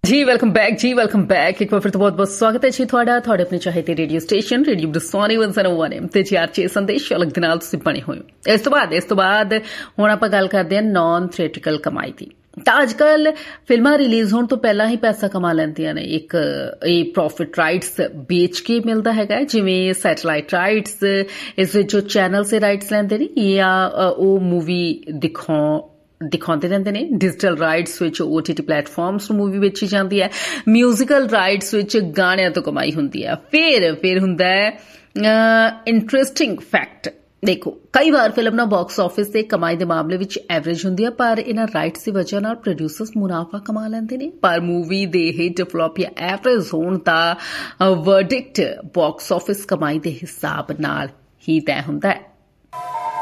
जी welcome back एक बार फिर तो बहुत बहुत स्वागत है जी ਤੁਹਾਡਾ ਆਪਣੇ ਚਾਹਤੇ ਰੇਡੀਓ ਸਟੇਸ਼ਨ ਰੇਡੀਓ ਦਸੋਨੀ 101 ਤੇ ਜੀ ਆਰਚੇ ਸੰਦੇਸ਼ ਅਲੱਗ ਦੇ ਨਾਲ ਤੁਸੀਂ ਬਣੇ ਹੋਏ ਹੋ। ਇਸ ਤੋਂ ਬਾਅਦ ਹੁਣ ਆਪਾਂ ਗੱਲ ਕਰਦੇ ਹਾਂ ਨਾਨ ਥੀਏਟ੍ਰਿਕਲ ਕਮਾਈ ਦੀ। ਤਾਂ ਅੱਜ ਕੱਲ ਫਿਲਮਾਂ ਰਿਲੀਜ਼ ਹੋਣ ਤੋਂ ਪਹਿਲਾਂ ਹੀ ਪੈਸਾ ਕਮਾ ਲੈਂਦੀਆਂ ਨੇ। ਇੱਕ ਇਹ ਪ੍ਰੋਫਿਟ ਰਾਈਟਸ ਵੇਚ ਕੇ ਮਿਲਦਾ ਹੈਗਾ, ਜਿਵੇਂ ਸੈਟੇਲਾਈਟ ਰਾਈਟਸ, ਇਸ ਵਿੱਚ ਜੋ ਚੈਨਲ ਸੇ ਰਾਈਟਸ ਲੈਂਦੇ ਨੇ ਜਾਂ ਉਹ ਮੂਵੀ ਦਿਖਾਉਂਦੇ ਰਹਿੰਦੇ ਨੇ। ਡਿਜੀਟਲ ਰਾਈਟਸ ਵਿੱਚ OTT ਪਲੇਟਫਾਰਮਸ ਨੂੰ ਮੂਵੀ ਵੇਚੀ ਜਾਂਦੀ ਹੈ। ਮਿਊਜ਼ੀਕਲ ਰਾਈਟਸ ਵਿੱਚ ਗਾਣਿਆਂ ਤੋਂ ਕਮਾਈ ਹੁੰਦੀ ਹੈ। ਫਿਰ ਹੁੰਦਾ ਹੈ ਇੰਟਰਸਟਿੰਗ ਫੈਕਟ। ਦੇਖੋ, ਕਈ ਵਾਰ ਫਿਲਮ ਨਾ ਬਾਕਸ ਆਫਿਸ ਤੇ ਕਮਾਈ ਦੇ ਮਾਮਲੇ ਵਿੱਚ ਐਵਰੇਜ ਹੁੰਦੀ ਹੈ, ਪਰ ਇਹਨਾਂ ਰਾਈਟਸ ਦੀ ਵਜ੍ਹਾ ਨਾਲ ਪ੍ਰੋਡਿਊਸਰਸ ਮੁਨਾਫਾ ਕਮਾ ਲੈਂਦੇ ਨੇ। ਪਰ ਮੂਵੀ ਦੇ ਹਿੱਟ, ਫਲॉप ਜਾਂ ਐਵਰੇਜ ਹੋਣ ਦਾ ਵਰਡਿਕਟ ਬਾਕਸ ਆਫਿਸ ਕਮਾਈ ਦੇ ਹਿਸਾਬ ਨਾਲ ਹੀ ਤੈਅ ਹੁੰਦਾ ਹੈ।